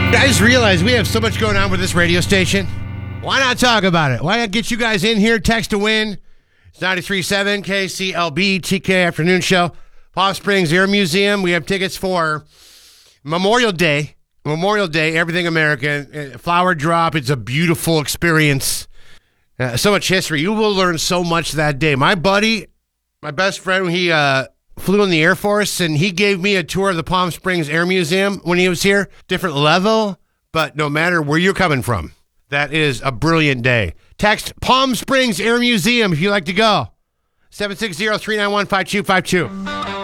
I just realized we have so much going on with this radio station. Why not talk about it? Why not get you guys in here? Text to win. It's 93.7 KCLB TK Afternoon Show. Palm Springs Air Museum. We have tickets for Memorial Day. Everything American. Flower drop. It's a beautiful experience. So much history. You will learn so much that day. My buddy, my best friend, he flew in the Air Force, and he gave me a tour of the Palm Springs Air Museum when he was here. Different level, but no matter where you're coming from, that is a brilliant day. Text Palm Springs Air Museum if you'd like to go. 760-391-5252.